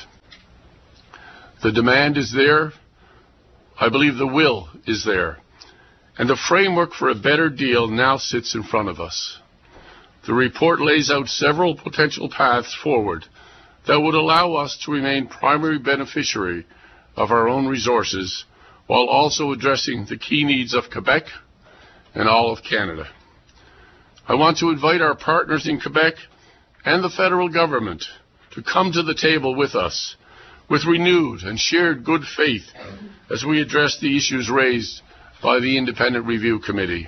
The demand is there. I believe the will is there. And the framework for a better deal now sits in front of us. The report lays out several potential paths forward that would allow us to remain primary beneficiary of our own resources while also addressing the key needs of Quebec and all of Canada. I want to invite our partners in Quebec and the federal government to come to the table with us with renewed and shared good faith as we address the issues raised by the Independent Review Committee.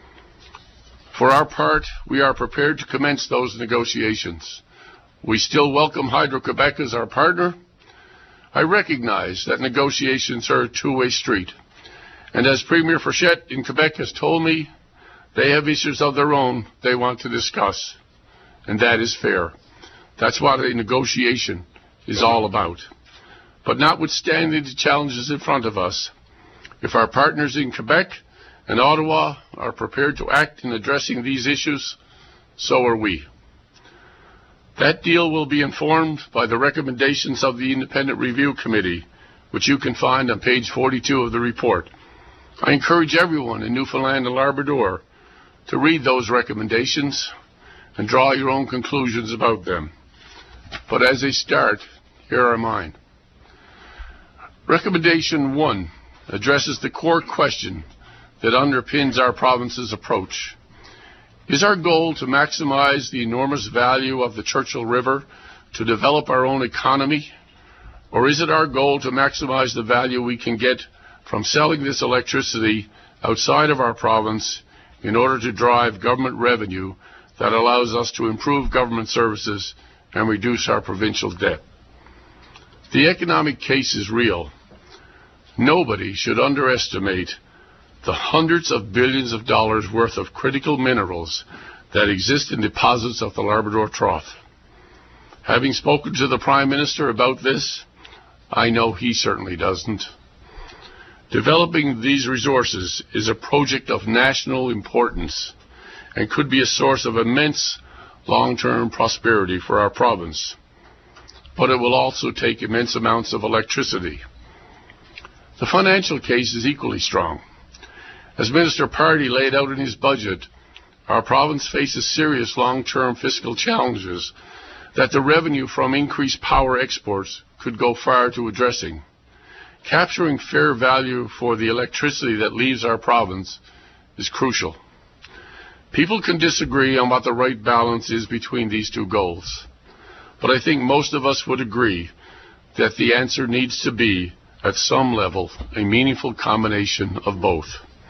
For our part, we are prepared to commence those negotiations. We still welcome Hydro-Quebec as our partner. I recognize that negotiations are a two-way street. And as Premier Frechette in Quebec has told me, they have issues of their own they want to discuss. And that is fair. That's what a negotiation is all about. But notwithstanding the challenges in front of us, if our partners in Quebec and Ottawa are prepared to act in addressing these issues, so are we. That deal will be informed by the recommendations of the Independent Review Committee, which you can find on page forty-two of the report. I encourage everyone in Newfoundland and Labrador to read those recommendations and draw your own conclusions about them. But as a start, here are mine. Recommendation one addresses the core question that underpins our province's approach. Is our goal to maximize the enormous value of the Churchill River to develop our own economy, or is it our goal to maximize the value we can get from selling this electricity outside of our province in order to drive government revenue that allows us to improve government services and reduce our provincial debt? The economic case is real. Nobody should underestimate the hundreds of billions of dollars worth of critical minerals that exist in deposits of the Labrador Trough. Having spoken to the Prime Minister about this, I know he certainly doesn't. Developing these resources is a project of national importance and could be a source of immense long-term prosperity for our province. But it will also take immense amounts of electricity. The financial case is equally strong. As Minister Pardee laid out in his budget, our province faces serious long-term fiscal challenges that the revenue from increased power exports could go far to addressing. Capturing fair value for the electricity that leaves our province is crucial. People can disagree on what the right balance is between these two goals, but I think most of us would agree that the answer needs to be, at some level, a meaningful combination of both.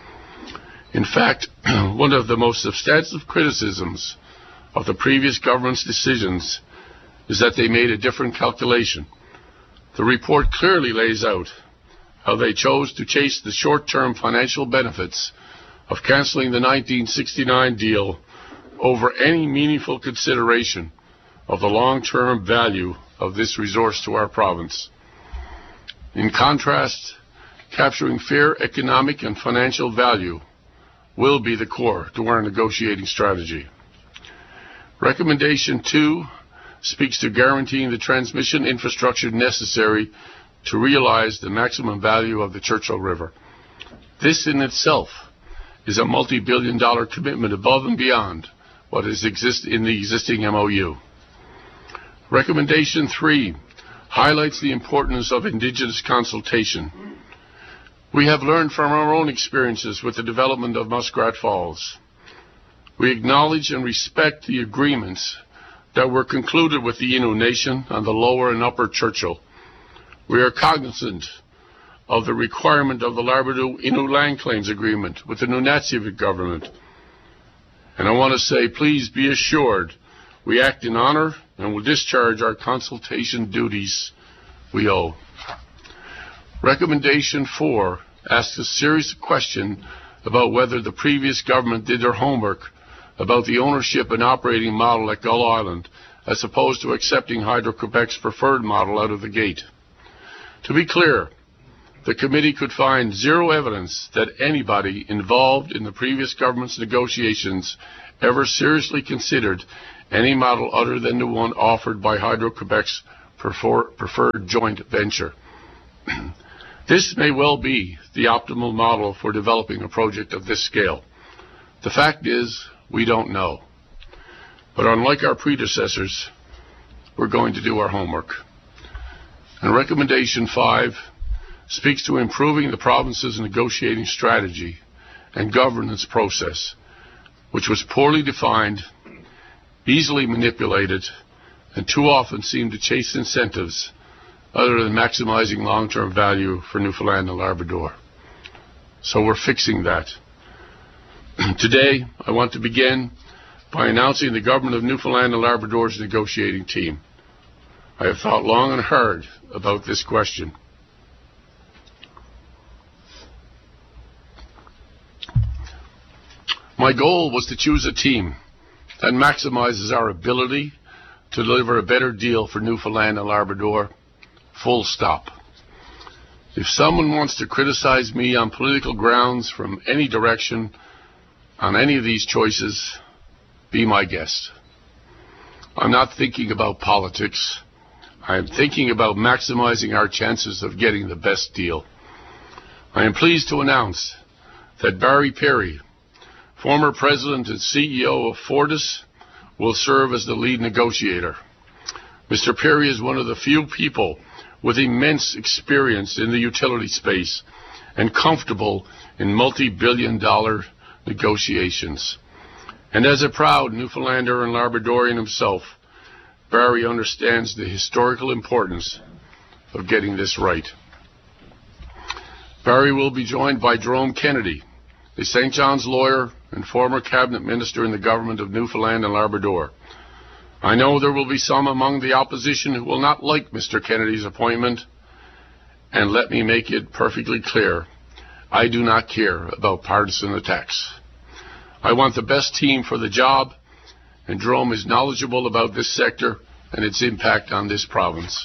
In fact, one of the most substantive criticisms of the previous government's decisions is that they made a different calculation. The report clearly lays out how they chose to chase the short-term financial benefits of cancelling the nineteen sixty-nine deal over any meaningful consideration of the long-term value of this resource to our province. In contrast, capturing fair economic and financial value will be the core to our negotiating strategy. Recommendation two speaks to guaranteeing the transmission infrastructure necessary to realize the maximum value of the Churchill River. This in itself is a multi-billion dollar commitment above and beyond what is exist in the existing M O U. Recommendation three highlights the importance of Indigenous consultation. We have learned from our own experiences with the development of Muskrat Falls. We acknowledge and respect the agreements that were concluded with the Innu Nation on the Lower and Upper Churchill. We are cognizant of the requirement of the Labrador Innu Land Claims Agreement with the Nunatsiavut government. And I want to say, please be assured, we act in honor and will discharge our consultation duties we owe. Recommendation four asks a serious question about whether the previous government did their homework about the ownership and operating model at Gull Island, as opposed to accepting Hydro-Quebec's preferred model out of the gate. To be clear, the committee could find zero evidence that anybody involved in the previous government's negotiations ever seriously considered any model other than the one offered by Hydro-Quebec's prefer- preferred joint venture. This may well be the optimal model for developing a project of this scale. The fact is, we don't know. But unlike our predecessors, we're going to do our homework. And recommendation five speaks to improving the province's negotiating strategy and governance process, which was poorly defined, easily manipulated, and too often seemed to chase incentives other than maximizing long-term value for Newfoundland and Labrador. So we're fixing that. Today, I want to begin by announcing the Government of Newfoundland and Labrador's negotiating team. I have thought long and hard about this question. My goal was to choose a team that maximizes our ability to deliver a better deal for Newfoundland and Labrador, full stop. If someone wants to criticize me on political grounds from any direction on any of these choices, be my guest. I'm not thinking about politics. I am thinking about maximizing our chances of getting the best deal. I am pleased to announce that Barry Perry, former president and C E O of Fortis, will serve as the lead negotiator. Mister Perry is one of the few people with immense experience in the utility space and comfortable in multi-billion dollar negotiations. And as a proud Newfoundlander and Labradorian himself, Barry understands the historical importance of getting this right. Barry will be joined by Jerome Kennedy, a Saint John's lawyer and former cabinet minister in the government of Newfoundland and Labrador. I know there will be some among the opposition who will not like Mister Kennedy's appointment, and let me make it perfectly clear, I do not care about partisan attacks. I want the best team for the job, and Jerome is knowledgeable about this sector and its impact on this province.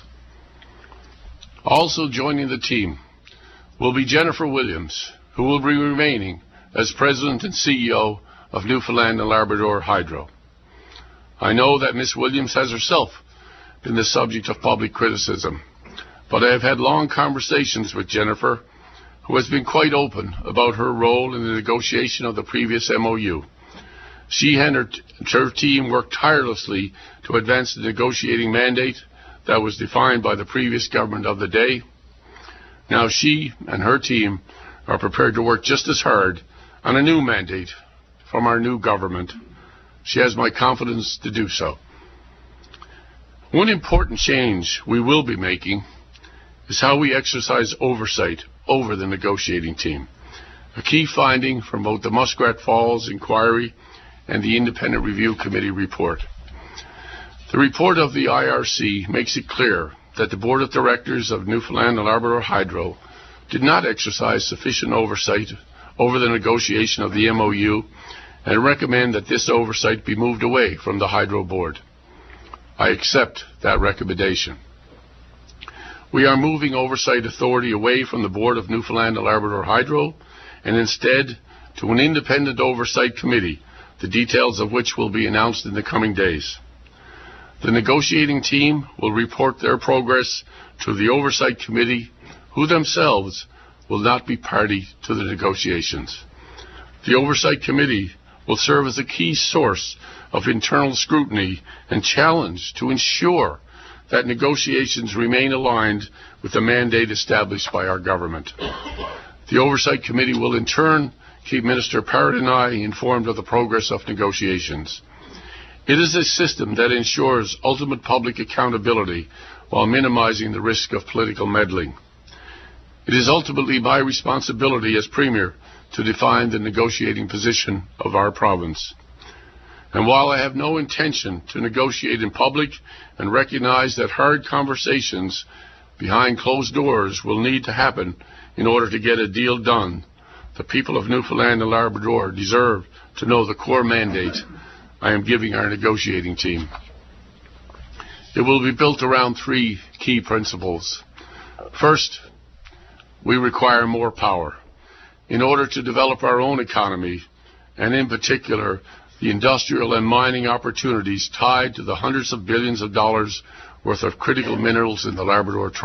Also joining the team will be Jennifer Williams, who will be remaining as President and C E O of Newfoundland and Labrador Hydro. I know that Miss Williams has herself been the subject of public criticism, but I have had long conversations with Jennifer, who has been quite open about her role in the negotiation of the previous M O U. She and her, t- her team worked tirelessly to advance the negotiating mandate that was defined by the previous government of the day. Now she and her team are prepared to work just as hard on a new mandate from our new government. She has my confidence to do so. One important change we will be making is how we exercise oversight over the negotiating team, a key finding from both the Muskrat Falls inquiry and the Independent Review Committee report. The report of the I R C makes it clear that the Board of Directors of Newfoundland and Labrador Hydro did not exercise sufficient oversight over the negotiation of the M O U and recommend that this oversight be moved away from the Hydro Board. I accept that recommendation. We are moving oversight authority away from the Board of Newfoundland and Labrador Hydro and instead to an independent oversight committee, the details of which will be announced in the coming days. The negotiating team will report their progress to the oversight committee, who themselves will not be party to the negotiations. The oversight committee will serve as a key source of internal scrutiny and challenge to ensure that negotiations remain aligned with the mandate established by our government. The The Oversight Committee will in turn keep Minister Parrott and I informed of the progress of negotiations. It is a system that ensures ultimate public accountability while minimizing the risk of political meddling. It is ultimately my responsibility as Premier to define the negotiating position of our province. And while I have no intention to negotiate in public and recognize that hard conversations behind closed doors will need to happen in order to get a deal done, the people of Newfoundland and Labrador deserve to know the core mandate I am giving our negotiating team. It will be built around three key principles. First, we require more power in order to develop our own economy, and in particular, the industrial and mining opportunities tied to the hundreds of billions of dollars worth of critical minerals in the Labrador Trough.